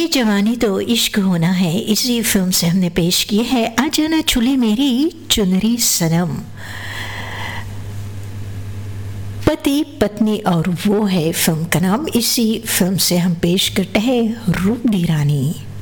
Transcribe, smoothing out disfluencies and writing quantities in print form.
ये जवानी तो इश्क होना है, इसी फिल्म से हमने पेश की है आ जाना चुली मेरी चुनरी सनम। पति पत्नी और वो है फिल्म का नाम। इसी फिल्म से हम पेश करते हैं रूप दी रानी।